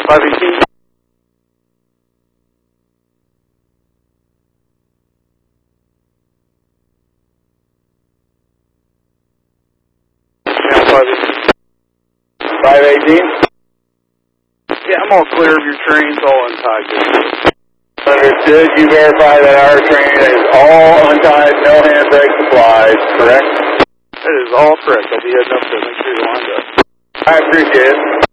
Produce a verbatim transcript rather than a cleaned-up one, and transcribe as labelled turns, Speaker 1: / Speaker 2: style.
Speaker 1: five eighteen.
Speaker 2: five eighteen?
Speaker 1: Yeah, I'm all clear of your trains, all untied.
Speaker 2: Understood. You verify that our train is all untied, no handbrake supplies, correct?
Speaker 1: That is all correct. I'll be heading up to make sure you're lined up.
Speaker 2: I appreciate it.